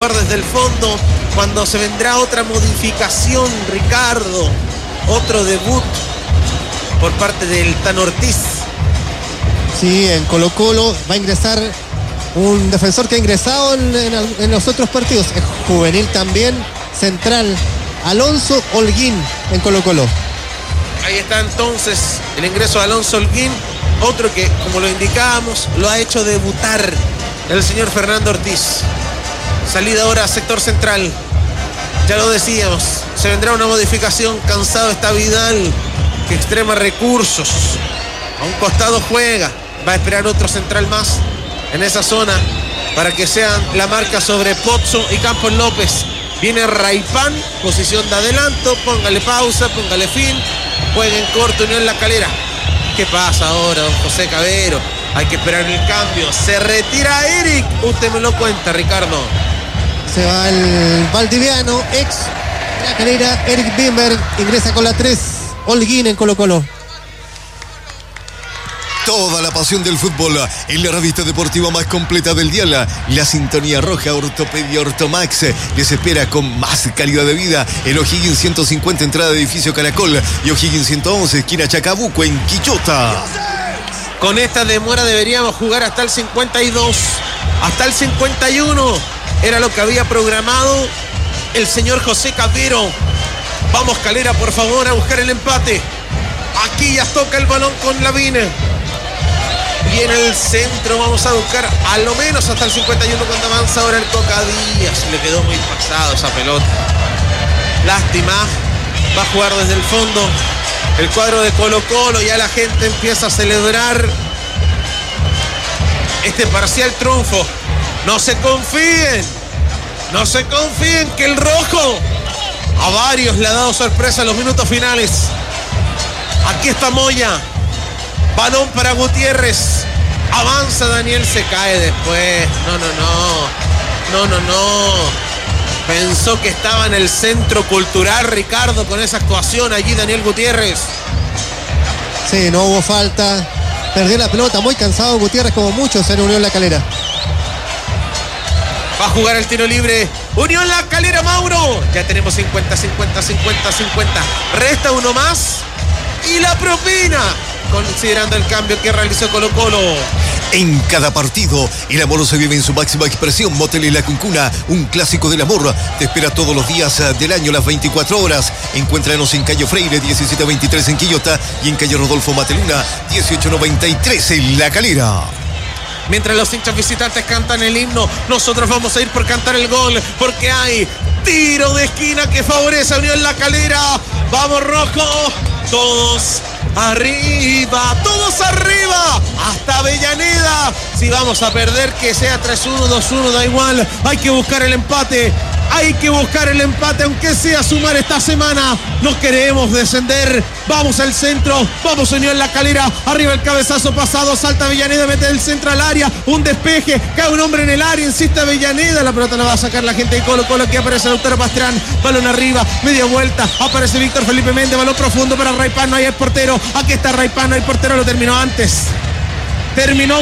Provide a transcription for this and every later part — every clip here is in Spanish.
jugar desde el fondo, cuando se vendrá otra modificación, Ricardo, otro debut por parte del Tan Ortiz. Sí, en Colo-Colo va a ingresar un defensor que ha ingresado en los otros partidos, es juvenil también, central, Alonso Holguín en Colo-Colo. Ahí está entonces el ingreso de Alonso Holguín, otro que, como lo indicábamos, lo ha hecho debutar el señor Fernando Ortiz. Salida ahora a sector central. Ya lo decíamos, se vendrá una modificación. Cansado está Vidal, que extrema recursos. A un costado juega. Va a esperar otro central más en esa zona para que sean la marca sobre Pozzo y Campos López. Viene Raipán, posición de adelanto. Póngale pausa, póngale fin. Juega en corto Unión La Calera. ¿Qué pasa ahora, don José Cabero? Hay que esperar el cambio. Se retira Eric. Usted me lo cuenta, Ricardo. Se va el valdiviano, ex La Calera, Eric Bimber. Ingresa con la 3, Holguín en Colo-Colo. Toda la pasión del fútbol en la revista deportiva más completa del día, la Sintonía Roja. Ortopedia Ortomax les espera con más calidad de vida en O'Higgins 150, entrada de edificio Caracol, y O'Higgins 111, esquina Chacabuco, en Quillota. Con esta demora deberíamos jugar hasta el 52, hasta el 51. Era lo que había programado el señor José Cabero. Vamos, Calera, por favor, a buscar el empate. Aquí ya toca el balón con Lavín. Y en el centro vamos a buscar a lo menos hasta el 51 cuando avanza ahora el Coca Díaz. Le quedó muy pasado esa pelota. Lástima. Va a jugar desde el fondo el cuadro de Colo-Colo. Ya la gente empieza a celebrar este parcial triunfo. No se confíen. No se confíen que el rojo a varios le ha dado sorpresa en los minutos finales. Aquí está Moya. Balón para Gutiérrez. Avanza Daniel, se cae después. No. Pensó que estaba en el centro cultural, Ricardo, con esa actuación allí Daniel Gutiérrez. Sí, no hubo falta. Perdió la pelota, muy cansado Gutiérrez, como muchos en Unión La Calera. Va a jugar el tiro libre Unión La Calera, Mauro. Ya tenemos 50. Resta uno más. Y la propina, considerando el cambio que realizó Colo-Colo. En cada partido, el amor se vive en su máxima expresión. Motel y La Cuncuna, un clásico del amor. Te espera todos los días del año, las 24 horas. Encuéntranos en calle Freire, 1723 en Quillota, y en calle Rodolfo Mateluna, 1893 en La Calera. Mientras los hinchas visitantes cantan el himno, nosotros vamos a ir por cantar el gol, porque hay tiro de esquina que favorece a Unión La Calera. ¡Vamos, rojo! Todos arriba, hasta Avellaneda. Si vamos a perder, que sea 3-1, 2-1, da igual. Hay que buscar el empate, aunque sea sumar esta semana. No queremos descender. Vamos al centro, vamos Unión La Calera. Arriba el cabezazo pasado, salta Avellaneda, mete el centro al área, un despeje, cae un hombre en el área, insiste Avellaneda, la pelota la va a sacar la gente de Colo-Colo. Aquí aparece Lautaro Pastrán, balón arriba, media vuelta, aparece Víctor Felipe Méndez, balón profundo para Raipán, no hay el portero. Aquí está Raipán, no hay portero, lo terminó antes. Terminó.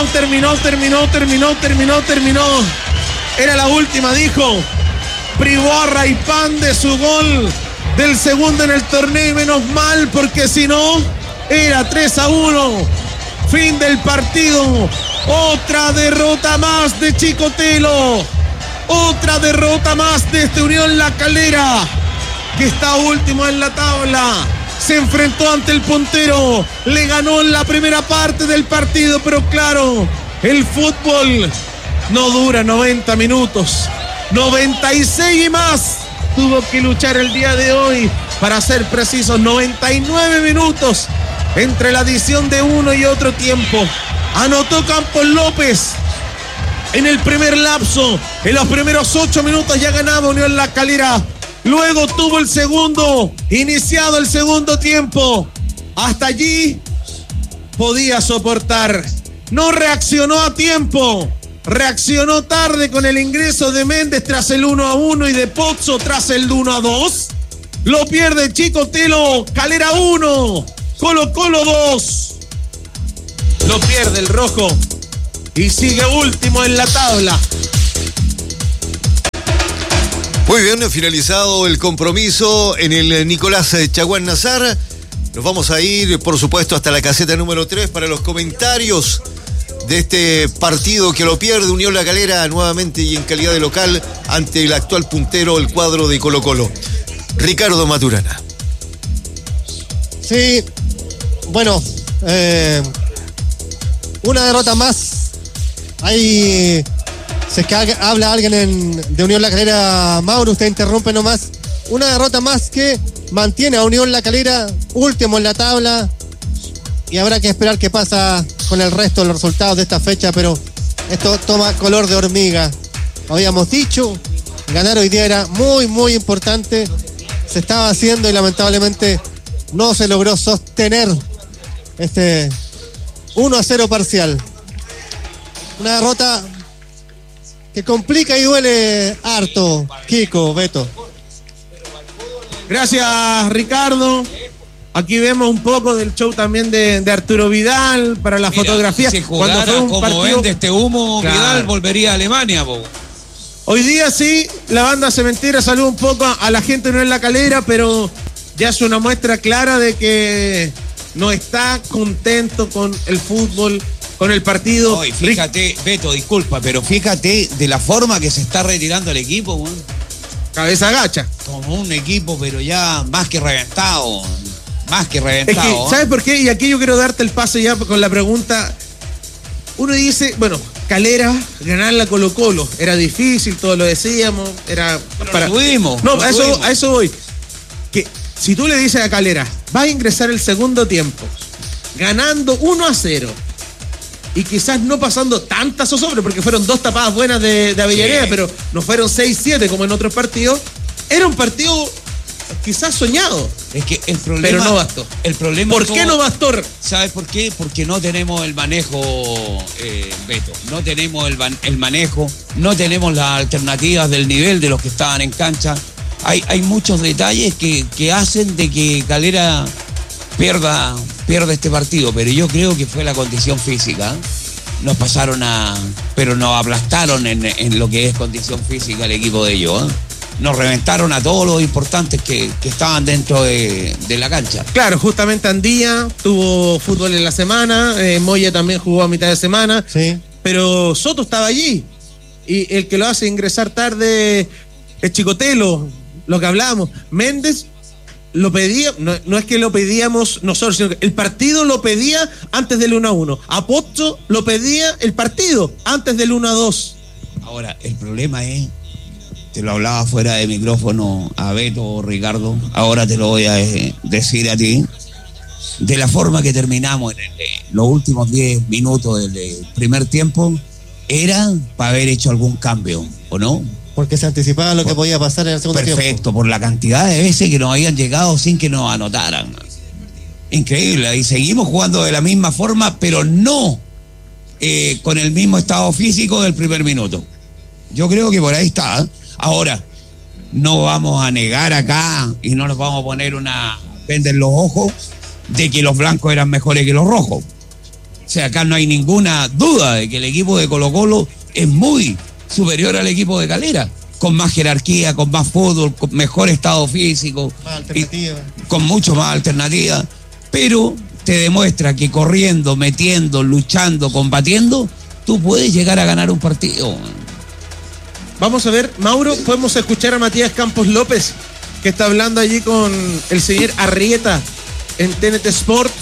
Era la última, dijo. Privó a Raipán de su gol del segundo en el torneo, y menos mal, porque si no era 3-1. Fin del partido. Otra derrota más de Chicotelo. Otra derrota más de este Unión La Calera, que está último en la tabla. Se enfrentó ante el puntero, le ganó en la primera parte del partido, pero claro, el fútbol no dura 90 minutos. 96 y más tuvo que luchar el día de hoy, para ser precisos 99 minutos entre la adición de uno y otro tiempo. Anotó Campos López en el primer lapso. En los primeros 8 minutos ya ganaba Unión La Calera. Luego tuvo el segundo, iniciado el segundo tiempo. Hasta allí podía soportar. No reaccionó a tiempo. Reaccionó tarde con el ingreso de Méndez tras el 1-1 y de Pozzo tras el 1-2. Lo pierde Chicotelo. Calera 1, Colo-Colo 2. Lo pierde el rojo y sigue último en la tabla. Muy bien, finalizado el compromiso en el Nicolás Chaguán Nazar. Nos vamos a ir, por supuesto, hasta la caseta número 3 para los comentarios de este partido que lo pierde Unión La Calera nuevamente y en calidad de local ante el actual puntero, el cuadro de Colo-Colo. Ricardo Maturana. Sí, bueno, una derrota más. Ahí se habla alguien de Unión La Calera. Mauro, usted interrumpe nomás. Una derrota más que mantiene a Unión La Calera último en la tabla. Y habrá que esperar qué pasa con el resto de los resultados de esta fecha, pero esto toma color de hormiga. Habíamos dicho, ganar hoy día era muy, muy importante. Se estaba haciendo y lamentablemente no se logró sostener este 1-0 parcial. Una derrota que complica y duele harto. Kiko, Beto. Gracias, Ricardo. Aquí vemos un poco del show también de Arturo Vidal para la fotografía. Si jugara cuando fue como vende este humo, claro. Vidal volvería a Alemania, po. Hoy día sí, la banda cementera saluda un poco a la gente de Unión La Calera, pero ya es una muestra clara de que no está contento con el fútbol, con el partido. No, y fíjate, Beto, disculpa, pero fíjate de la forma que se está retirando el equipo, güey. Cabeza agacha. Como un equipo, pero ya más que reventado. Más que reventado. Es que, ¿sabes por qué? Y aquí yo quiero darte el pase ya con la pregunta. Uno dice, bueno, Calera, ganar la Colo-Colo. Era difícil, todos lo decíamos. Era para... Lo tuvimos. No, a eso voy. Que si tú le dices a Calera, va a ingresar el segundo tiempo, ganando 1-0, y quizás no pasando tantas zozobras, porque fueron 2 tapadas buenas de Avellaneda, sí, pero no fueron 6-7 como en otros partidos. Era un partido quizás soñado. Es que el problema, pero no bastó. El problema ¿Por qué no bastó? ¿Sabes por qué? Porque no tenemos el manejo, Beto. No tenemos el manejo, no tenemos las alternativas del nivel de los que estaban en cancha. Hay muchos detalles que hacen de que Calera pierda este partido, pero yo creo que fue la condición física. Nos pasaron pero nos aplastaron en lo que es condición física el equipo de ellos, ¿eh? Nos reventaron a todos los importantes que estaban dentro de la cancha. Claro, justamente Andía tuvo fútbol en la semana, Moya también jugó a mitad de semana, sí, pero Soto estaba allí, y el que lo hace ingresar tarde es Chicotelo, lo que hablábamos. Méndez lo pedía, no es que lo pedíamos nosotros, sino que el partido lo pedía antes del 1-1. Apozzo lo pedía el partido antes del 1-2. Ahora, el problema es, te lo hablaba fuera de micrófono a Beto o Ricardo, ahora te lo voy a decir a ti, de la forma que terminamos en los últimos 10 minutos del primer tiempo, era para haber hecho algún cambio, ¿o no? Porque se anticipaba lo que podía pasar en el segundo tiempo. Perfecto, por la cantidad de veces que nos habían llegado sin que nos anotaran. Increíble, y seguimos jugando de la misma forma, pero no con el mismo estado físico del primer minuto. Yo creo que por ahí está, ¿eh? Ahora, no vamos a negar acá y no nos vamos a poner una venda en los ojos de que los blancos eran mejores que los rojos. O sea, acá no hay ninguna duda de que el equipo de Colo-Colo es muy superior al equipo de Calera, con más jerarquía, con más fútbol, con mejor estado físico, más alternativa, con mucho más alternativa, pero te demuestra que corriendo, metiendo, luchando, combatiendo, tú puedes llegar a ganar un partido. Vamos a ver, Mauro, podemos escuchar a Matías Campos López, que está hablando allí con el señor Arrieta en TNT Sports.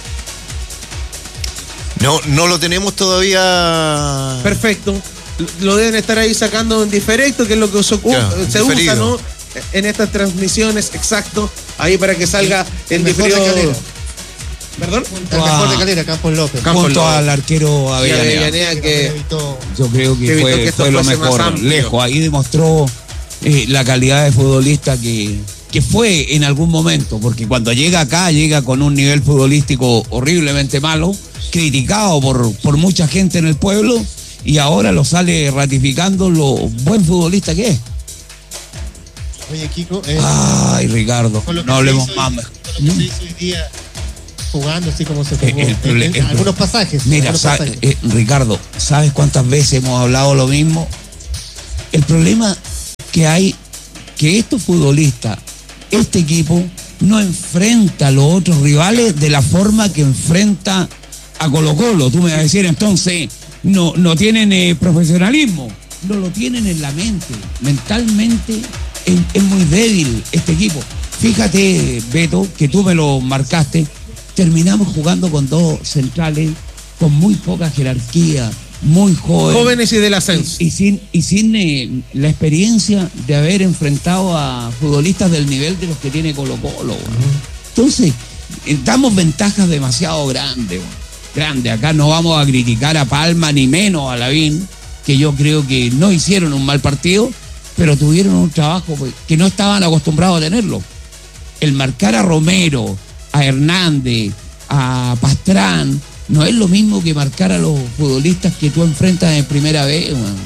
No lo tenemos todavía. Perfecto. Lo deben estar ahí sacando en diferido, que es lo que se usa, ¿no? En estas transmisiones, exacto, ahí para que salga en diferido. ¿Perdón? El mejor de Calera, Campos López. Junto al arquero Avellaneda, que yo creo que fue lo mejor, lejos. Ahí demostró la calidad de futbolista que fue en algún momento, porque cuando llega acá, llega con un nivel futbolístico horriblemente malo, criticado por mucha gente en el pueblo, y ahora lo sale ratificando lo buen futbolista que es. Oye, Kiko. Ay, Ricardo, no hablemos más. Lo que se hizo hoy día jugando así como se jugó en algunos pasajes. Mira, Ricardo, ¿sabes cuántas veces hemos hablado lo mismo? El problema que hay que estos futbolistas, este equipo, no enfrenta a los otros rivales de la forma que enfrenta a Colo-Colo. Tú me vas a decir, entonces, no tienen profesionalismo. No lo tienen en la mente. Mentalmente es muy débil este equipo. Fíjate, Beto, que tú me lo marcaste. Terminamos jugando con dos centrales con muy poca jerarquía, muy jóvenes y del ascenso. Y sin la experiencia de haber enfrentado a futbolistas del nivel de los que tiene Colo-Colo. Entonces, damos ventajas demasiado grandes. Grande. Acá no vamos a criticar a Palma ni menos a Lavín, que yo creo que no hicieron un mal partido, pero tuvieron un trabajo que no estaban acostumbrados a tenerlo. El marcar a Romero, a Hernández, a Pastrán, no es lo mismo que marcar a los futbolistas que tú enfrentas en primera vez, man.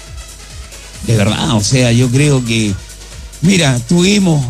De verdad, o sea, yo creo que, mira, tuvimos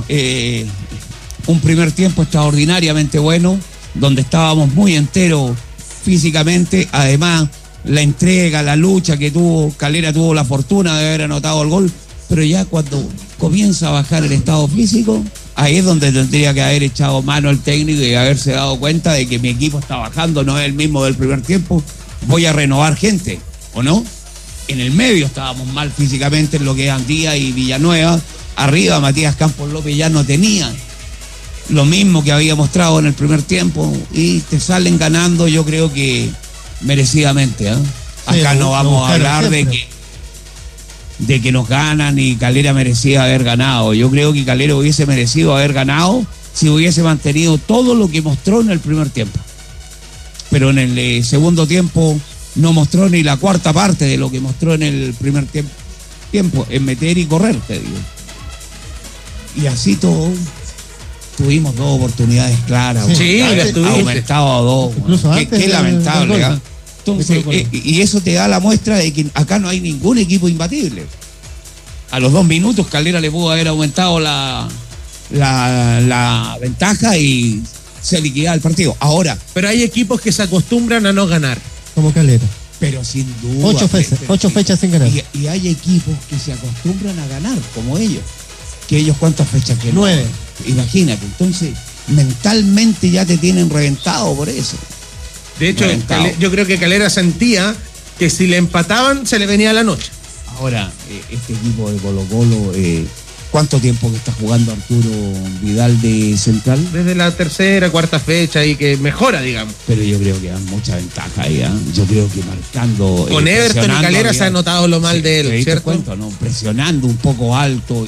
un primer tiempo extraordinariamente bueno, donde estábamos muy enteros físicamente, además la entrega, la lucha que tuvo, Calera tuvo la fortuna de haber anotado el gol, pero ya cuando comienza a bajar el estado físico, ahí es donde tendría que haber echado mano el técnico y haberse dado cuenta de que mi equipo está bajando, no es el mismo del primer tiempo, voy a renovar gente, ¿o no? En el medio estábamos mal físicamente en lo que es Andía y Villanueva, arriba Matías Campos López ya no tenía lo mismo que había mostrado en el primer tiempo y te salen ganando, yo creo que merecidamente, ¿eh? Acá sí, no vamos a hablar de que nos ganan y Calera merecía haber ganado. Yo creo que Calera hubiese merecido haber ganado si hubiese mantenido todo lo que mostró en el primer tiempo. Pero en el segundo tiempo no mostró ni la cuarta parte de lo que mostró en el primer tiempo, en meter y correr, te digo. Y así todo, tuvimos dos oportunidades claras. Sí, las tuviste. Aumentado a dos. Incluso Qué lamentable, ¿eh? Entonces, y eso te da la muestra de que acá no hay ningún equipo imbatible. A los 2 minutos Calera le pudo haber aumentado la ventaja y se liquidaba el partido. Ahora, pero hay equipos que se acostumbran a no ganar. Como Calera. Pero sin duda. 8 fechas sin ganar. Y hay equipos que se acostumbran a ganar, como ellos. Que ellos, ¿cuántas fechas que 9. Imagínate, entonces mentalmente ya te tienen reventado por eso. De hecho, yo creo que Calera sentía que si le empataban se le venía la noche. Ahora, este equipo de Colo-Colo, ¿cuánto tiempo que está jugando Arturo Vidal de central? Desde la tercera, cuarta fecha y que mejora, digamos. Pero yo creo que da mucha ventaja ahí, ¿eh? Yo creo que marcando... Con Everton y Calera se ha notado lo mal de él, ¿cierto? Cuento, ¿no? Presionando un poco alto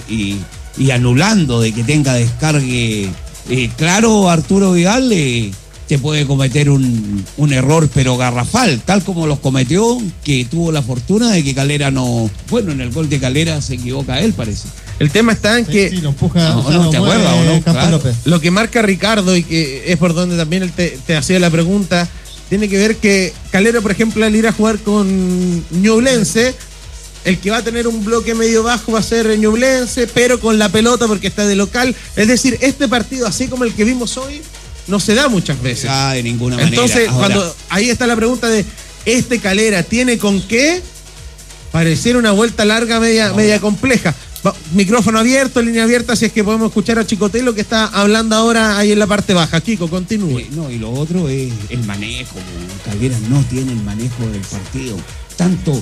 y anulando de que tenga descargue. Claro, Arturo Vidal te puede cometer un error, pero garrafal, tal como los cometió, que tuvo la fortuna de que Calera no... Bueno, en el gol de Calera se equivoca él, parece. El tema está en que... Sí, lo empuja... No, ¿te acuerdas o no? Campos López. Lo que marca Ricardo, y que es por donde también él te hacía la pregunta, tiene que ver que Calera, por ejemplo, al ir a jugar con Ñublense, el que va a tener un bloque medio bajo va a ser Ñublense, pero con la pelota porque está de local. Es decir, este partido, así como el que vimos hoy, no se da muchas veces. De ninguna manera. Entonces, ahora, cuando ahí está la pregunta de este Calera, ¿tiene con qué? Pareciera una vuelta larga, media compleja. Micrófono abierto, línea abierta, si es que podemos escuchar a Chicotelo que está hablando ahora ahí en la parte baja. Kiko, continúe. Y lo otro es el manejo. Calera no tiene el manejo del partido. Tanto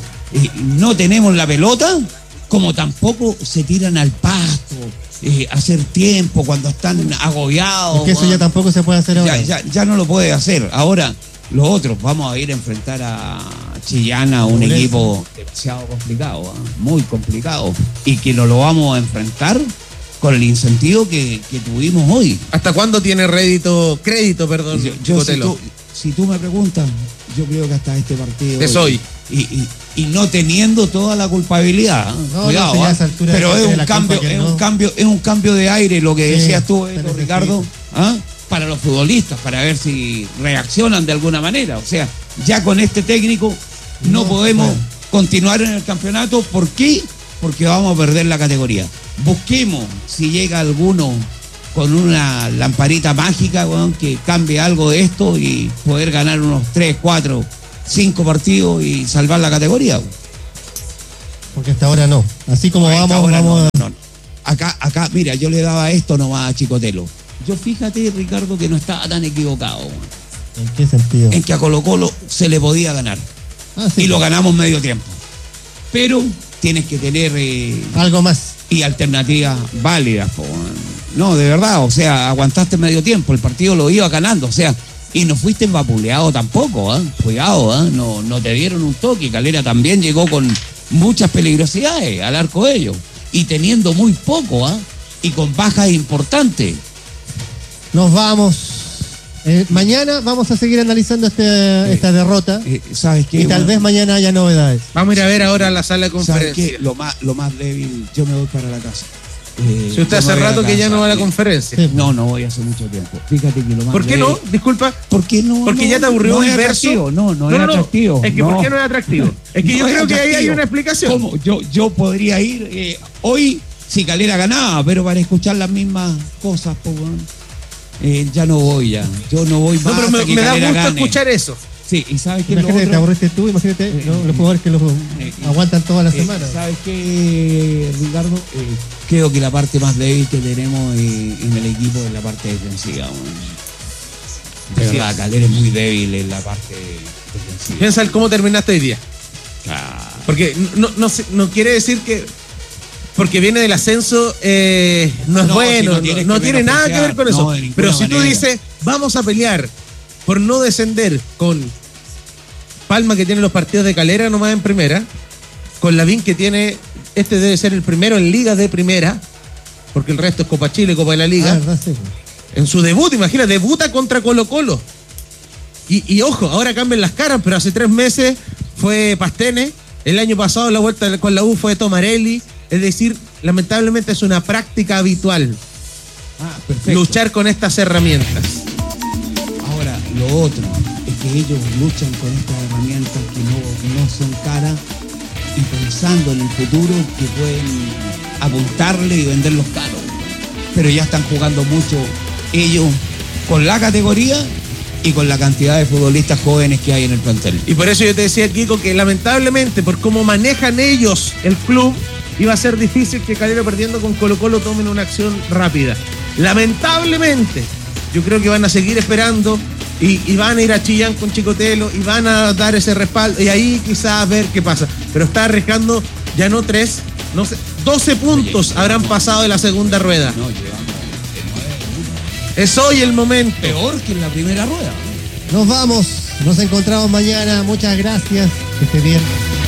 no tenemos la pelota, como tampoco se tiran al pasto, hacer tiempo cuando están agobiados. Es que eso ya tampoco se puede hacer ahora. Ya no lo puede hacer. Ahora, los otros, vamos a ir a enfrentar a Chillana, un equipo demasiado complicado, muy complicado, y que no lo vamos a enfrentar con el incentivo que tuvimos hoy. ¿Hasta cuándo tiene crédito, si tú me preguntas, yo creo que hasta este partido es hoy. Y no teniendo toda la culpabilidad. Cuidado, pero es un cambio de aire, lo que decías tú, Ricardo, para los futbolistas, para ver si reaccionan de alguna manera. O sea, ya con este técnico no podemos continuar en el campeonato. ¿Por qué? Porque vamos a perder la categoría. Busquemos si llega alguno con una lamparita mágica, que cambie algo de esto y poder ganar unos 3, 4, 5 partidos y salvar la categoría. Porque hasta ahora no. Así como vamos. No. Acá acá, mira, yo le daba esto nomás a Chicotelo. Yo fíjate, Ricardo, que no estaba tan equivocado. ¿En qué sentido? En que a Colo-Colo se le podía ganar. Sí. Y lo ganamos medio tiempo. Pero tienes que tener algo más y alternativas válidas. No, de verdad, o sea, aguantaste medio tiempo, el partido lo iba ganando, o sea, y no fuiste vapuleado tampoco, cuidado, no te dieron un toque. Calera también llegó con muchas peligrosidades al arco de ellos y teniendo muy poco, y con bajas importantes. Nos vamos. Mañana vamos a seguir analizando esta derrota. ¿Sabes qué? Y tal vez mañana haya novedades. Vamos a ir a ver ahora la sala de ¿Sabes conferencia. qué? Lo más débil, yo me voy para la casa. Si usted hace rato que ya no va a la conferencia. Sí. No voy hace mucho tiempo. Fíjate que lo más ¿Por qué débil- no? Disculpa. ¿Por qué no? Porque ya te aburrió no el es verso. atractivo, no es atractivo. Es que ¿por qué no es atractivo? Es que No yo es creo que ahí hay atractivo. una explicación. ¿Cómo? Yo podría ir hoy si Calera ganaba, pero para escuchar las mismas cosas, pues, bueno, ya no voy ya. Yo no voy más No, pero hasta que me da Calera gusto gane. escuchar eso. Sí, y ¿sabes qué es lo Imagínate, te otro? aburriste tú, imagínate los jugadores que los aguantan toda la semana. ¿Sabes qué, Ricardo? Creo que la parte más débil que tenemos en el equipo es la parte defensiva. De Así verdad, es. Calera es muy débil en la parte defensiva. Piensa en cómo terminaste hoy día. Ah, Porque no quiere decir que porque viene del ascenso no es No, bueno, si no no tienes que tiene nada que ver con menospreciar, eso. no, de ninguna Pero si tú manera. dices, vamos a pelear por no descender con Palma, que tiene los partidos de Calera nomás en primera, con Lavín, que tiene, este debe ser el primero en ligas de primera, porque el resto es Copa Chile, Copa de la Liga. verdad, sí. En su debut, imagina, debuta contra Colo-Colo. Y ojo, ahora cambian las caras, pero hace 3 meses fue Pastene, el año pasado la vuelta con la U fue Tomarelli. Es decir, lamentablemente es una práctica habitual perfecto. luchar con estas herramientas. Ahora, lo otro es que ellos luchan con estas herramientas que no son caras y pensando en el futuro que pueden apuntarle y venderlos caros. Pero ya están jugando mucho ellos con la categoría y con la cantidad de futbolistas jóvenes que hay en el plantel. Y por eso yo te decía, Kiko, que lamentablemente, por cómo manejan ellos el club, iba a ser difícil que Calera perdiendo con Colo-Colo tomen una acción rápida. Lamentablemente, yo creo que van a seguir esperando y van a ir a Chillán con Chicotelo y van a dar ese respaldo y ahí quizás ver qué pasa. Pero está arriesgando ya no 3, no sé, 12 puntos habrán pasado de la segunda rueda. No, llevamos Es hoy el momento. peor que en la primera rueda. Nos vamos, nos encontramos mañana. Muchas gracias. Que esté bien.